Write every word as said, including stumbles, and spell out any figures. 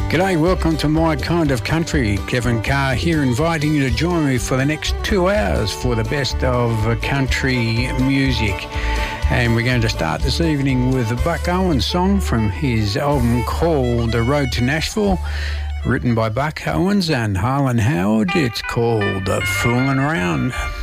G'day, welcome to My Kind of Country. Kevin Carr here, inviting you to join me for the next two hours for the best of country music. And we're going to start this evening with a Buck Owens song from his album called The Road to Nashville, written by Buck Owens and Harlan Howard. It's called Foolin' Around.